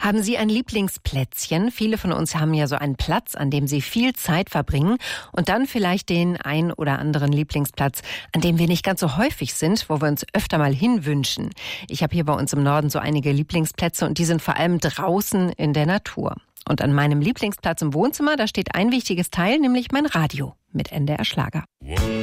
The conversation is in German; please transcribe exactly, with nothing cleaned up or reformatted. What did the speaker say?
Haben Sie ein Lieblingsplätzchen? Viele von uns haben ja so einen Platz, an dem sie viel Zeit verbringen und dann vielleicht den ein oder anderen Lieblingsplatz, an dem wir nicht ganz so häufig sind, wo wir uns öfter mal hinwünschen. Ich habe hier bei uns im Norden so einige Lieblingsplätze und die sind vor allem draußen in der Natur. Und an meinem Lieblingsplatz im Wohnzimmer, da steht ein wichtiges Teil, nämlich mein Radio mit N D R Schlager.